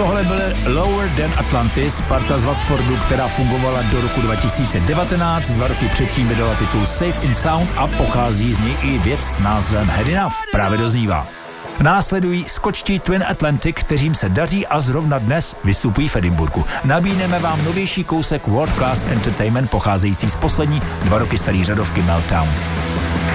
Tohle byl Lower Than Atlantis, parta z Watfordu, která fungovala do roku 2019. 2 roky předtím vydala titul Safe in Sound a pochází z něj i věc s názvem Had Enough. Právě doznívá. Následují skočtí Twin Atlantic, kterým se daří a zrovna dnes vystupují v Edinburgu. Nabídneme vám novější kousek World Class Entertainment pocházející z poslední 2 roky starý řadovky Meltdown.